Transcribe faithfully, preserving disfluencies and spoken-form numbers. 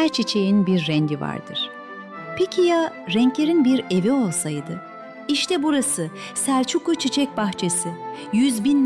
Her çiçeğin bir rengi vardır. Peki ya renklerin bir evi olsaydı? İşte burası Selçuklu Çiçek Bahçesi. Yüz bin